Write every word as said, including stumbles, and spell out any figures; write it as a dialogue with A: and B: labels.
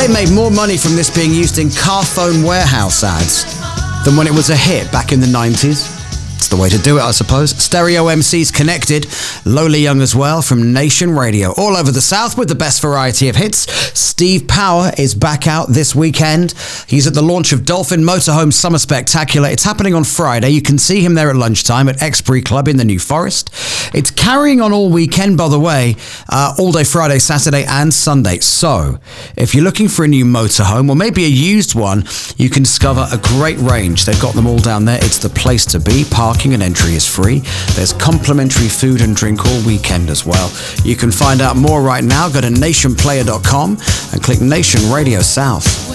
A: they made more money from this being used in car phone warehouse ads than when it was a hit back in the nineties. It's the way to do it, I suppose. Stereo M Cs connected. Lola Young as well from Nation Radio. All over the South with the best variety of hits. Steve Power is back out this weekend. He's at the launch of Dolphin Motorhome Summer Spectacular. It's happening on Friday. You can see him there at lunchtime at Exbury Club in the New Forest. It's carrying on all weekend, by the way, uh, all day Friday, Saturday and Sunday. So if you're looking for a new motorhome or maybe a used one, you can discover a great range. They've got them all down there. It's the place to be. Parking and entry is free. There's complimentary food and drink all weekend as well. You can find out more right now. Go to nation player dot com and click Nation Radio South.